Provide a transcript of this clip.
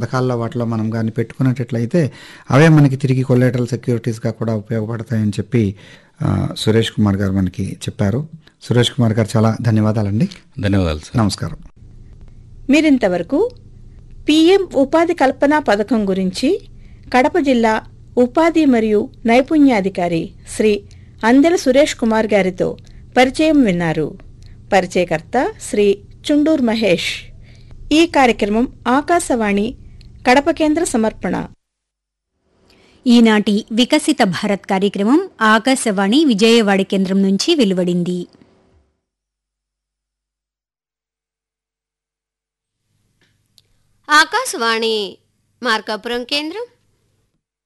పథకాల్లో వాటిలో మనం కానీ పెట్టుకునేటట్లయితే అవే మనకి తిరిగి కొలేటరల్ సెక్యూరిటీస్గా కూడా ఉపయోగపడతాయని చెప్పి సురేష్ కుమార్ గారు మనకి చెప్పారు. సురేష్ కుమార్ గారు చాలా ధన్యవాదాలండి. ధన్యవాదాలు సార్. నమస్కారం. మీరింతవరకు పీఎం ఉపాధి కల్పన పథకం గురించి కడప జిల్లా ఉపాధి మరియు నైపుణ్యాధికారి శ్రీ అందెల సురేష్ కుమార్ గారితో పరిచయం విన్నారు. పరిచయకర్త శ్రీ చుండూర్ మహేష్. ఈ కార్యక్రమం ఆకాశవాణి కడప కేంద్ర సమర్పణ. ఈనాటి వికసిత భారత్ కార్యక్రమం ఆకాశవాణి విజయవాడ కేంద్రం నుంచి వెలువడింది. ఆకాశవాణి మార్కాపురం కేంద్రం